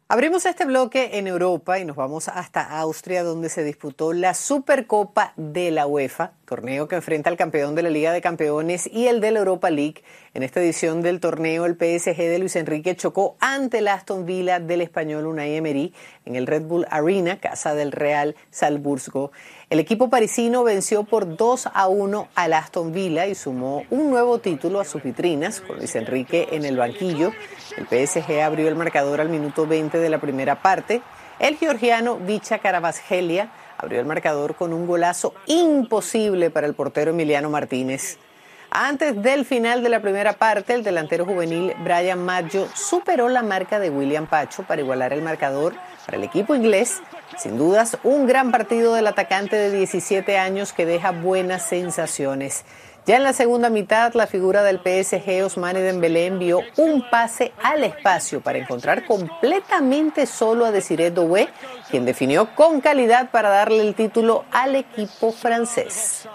Abrimos este bloque en Europa y nos vamos hasta Austria, donde se disputó la Supercopa de la UEFA, torneo que enfrenta al campeón de la Liga de Campeones y el de la Europa League. En esta edición del torneo, el PSG de Luis Enrique chocó ante el Aston Villa del español Unai Emery en el Red Bull Arena, casa del Real Salzburgo. El equipo parisino venció por 2-1 al Aston Villa y sumó un nuevo título a sus vitrinas, con Luis Enrique en el banquillo. El PSG abrió el marcador al minuto 20 de la primera parte. El georgiano Vicha Kvaratskhelia abrió el marcador con un golazo imposible para el portero Emiliano Martínez. Antes del final de la primera parte, el delantero juvenil Brian Maggio superó la marca de William Pacho para igualar el marcador para el equipo inglés. Sin dudas, un gran partido del atacante de 17 años que deja buenas sensaciones. Ya en la segunda mitad, la figura del PSG, Ousmane Dembélé, envió un pase al espacio para encontrar completamente solo a Désiré Doué, quien definió con calidad para darle el título al equipo francés.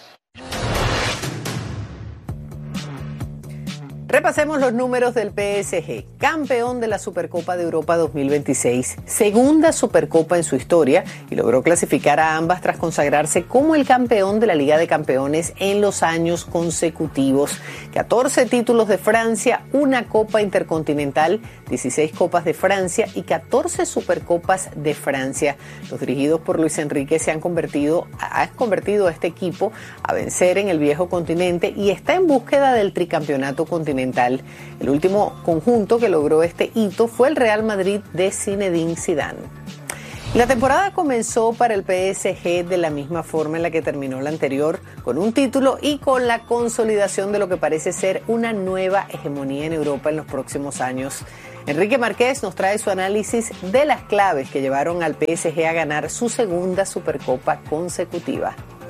Repasemos los números del PSG, campeón de la Supercopa de Europa 2026, segunda Supercopa en su historia y logró clasificar a ambas tras consagrarse como el campeón de la Liga de Campeones en los años consecutivos. 14 títulos de Francia, una Copa Intercontinental, 16 Copas de Francia y 14 Supercopas de Francia. Los dirigidos por Luis Enrique han convertido a este equipo a vencer en el viejo continente y está en búsqueda del tricampeonato continental. El último conjunto que logró este hito fue el Real Madrid de Zinedine Zidane. La temporada comenzó para el PSG de la misma forma en la que terminó la anterior, con un título y con la consolidación de lo que parece ser una nueva hegemonía en Europa en los próximos años. Enrique Márquez nos trae su análisis de las claves que llevaron al PSG a ganar su segunda Supercopa consecutiva.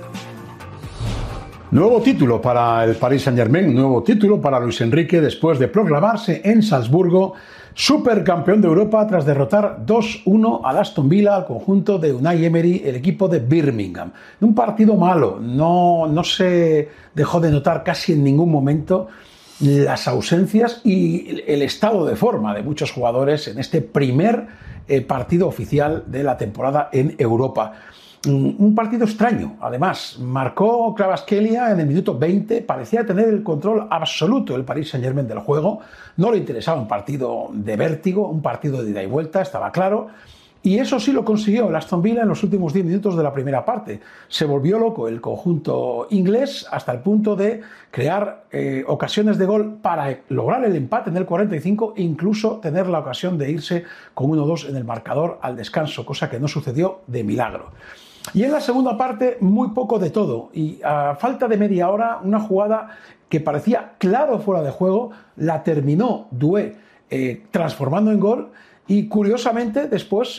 Nuevo título para el Paris Saint-Germain, nuevo título para Luis Enrique después de proclamarse en Salzburgo supercampeón de Europa tras derrotar 2-1 al Aston Villa, al conjunto de Unai Emery, el equipo de Birmingham. Un partido malo, no se dejó de notar casi en ningún momento las ausencias y el estado de forma de muchos jugadores en este primer partido oficial de la temporada en Europa. Un partido extraño, además. Marcó Kvaratskhelia en el minuto 20, parecía tener el control absoluto el Paris Saint-Germain del juego, no le interesaba un partido de vértigo, un partido de ida y vuelta, estaba claro, y eso sí lo consiguió el Aston Villa en los últimos 10 minutos de la primera parte. Se volvió loco el conjunto inglés hasta el punto de crear ocasiones de gol para lograr el empate en el 45 e incluso tener la ocasión de irse con 1-2 en el marcador al descanso, cosa que no sucedió de milagro. Y en la segunda parte, muy poco de todo. Y a falta de media hora, una jugada que parecía claro fuera de juego, la terminó Doué transformando en gol. Y curiosamente, después,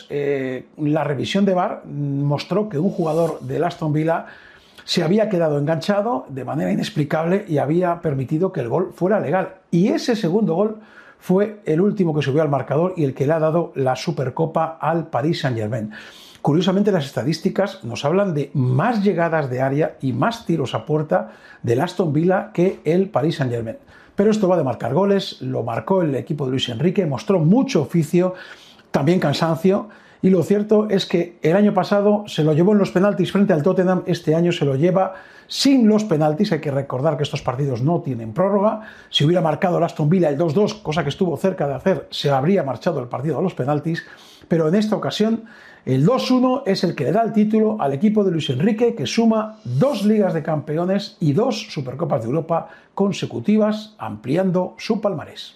la revisión de VAR mostró que un jugador del Aston Villa se había quedado enganchado de manera inexplicable y había permitido que el gol fuera legal. Y ese segundo gol fue el último que subió al marcador y el que le ha dado la Supercopa al Paris Saint-Germain. Curiosamente, las estadísticas nos hablan de más llegadas de área y más tiros a puerta del Aston Villa que el Paris Saint-Germain. Pero esto va de marcar goles, lo marcó el equipo de Luis Enrique, mostró mucho oficio, también cansancio, y lo cierto es que el año pasado se lo llevó en los penaltis frente al Tottenham, este año se lo lleva sin los penaltis. Hay que recordar que estos partidos no tienen prórroga. Si hubiera marcado el Aston Villa el 2-2, cosa que estuvo cerca de hacer, se habría marchado el partido a los penaltis, pero en esta ocasión el 2-1 es el que le da el título al equipo de Luis Enrique, que suma 2 Ligas de Campeones y 2 Supercopas de Europa consecutivas, ampliando su palmarés.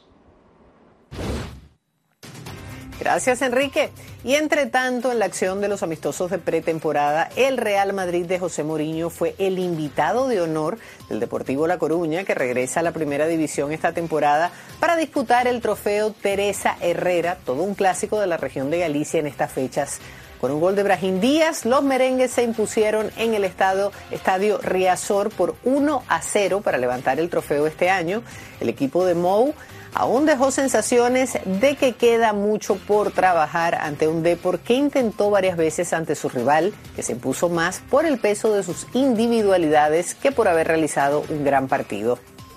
Gracias, Enrique. Y entre tanto, en la acción de los amistosos de pretemporada, el Real Madrid de José Mourinho fue el invitado de honor del Deportivo La Coruña, que regresa a la primera división esta temporada para disputar el trofeo Teresa Herrera, todo un clásico de la región de Galicia en estas fechas. Con un gol de Brahim Díaz, los merengues se impusieron en el estadio Riazor por 1-0 para levantar el trofeo este año. El equipo de Mou aún dejó sensaciones de que queda mucho por trabajar ante un Depor que intentó varias veces ante su rival, que se impuso más por el peso de sus individualidades que por haber realizado un gran partido.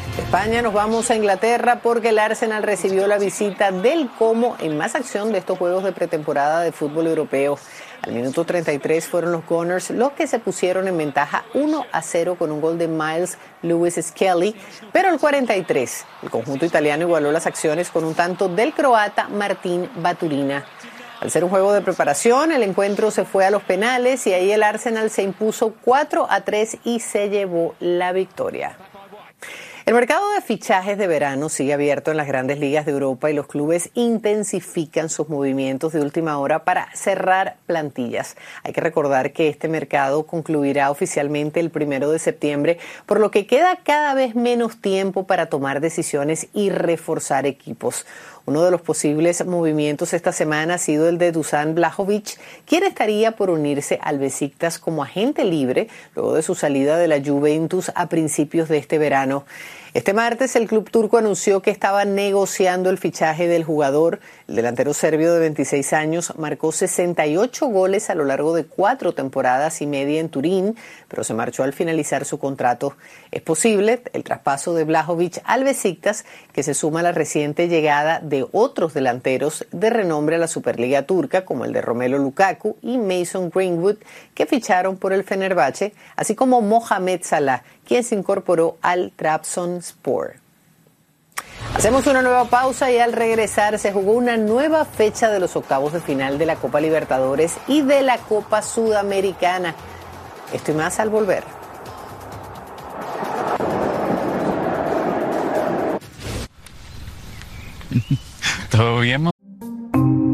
De España nos vamos a Inglaterra porque el Arsenal recibió la visita del Como en más acción de estos juegos de pretemporada de fútbol europeo. Al minuto 33 fueron los Gunners los que se pusieron en ventaja 1-0 con un gol de Miles Lewis Skelly, pero al 43 el conjunto italiano igualó las acciones con un tanto del croata Martín Baturina. Al ser un juego de preparación, el encuentro se fue a los penales y ahí el Arsenal se impuso 4-3 y se llevó la victoria. El mercado de fichajes de verano sigue abierto en las grandes ligas de Europa y los clubes intensifican sus movimientos de última hora para cerrar plantillas. Hay que recordar que este mercado concluirá oficialmente el 1 de septiembre, por lo que queda cada vez menos tiempo para tomar decisiones y reforzar equipos. Uno de los posibles movimientos esta semana ha sido el de Dusan Vlahovic, quien estaría por unirse al Besiktas como agente libre luego de su salida de la Juventus a principios de este verano. Este martes el club turco anunció que estaba negociando el fichaje del jugador. El delantero serbio de 26 años marcó 68 goles a lo largo de 4 temporadas y media en Turín, pero se marchó al finalizar su contrato. Es posible el traspaso de Vlahovic al Besiktas, que se suma a la reciente llegada de otros delanteros de renombre a la Superliga turca, como el de Romelu Lukaku y Mason Greenwood, que ficharon por el Fenerbahce, así como Mohamed Salah, quien se incorporó al Trabzonspor. Hacemos una nueva pausa y al regresar se jugó una nueva fecha de los octavos de final de la Copa Libertadores y de la Copa Sudamericana. Esto y más al volver. ¿Todo bien?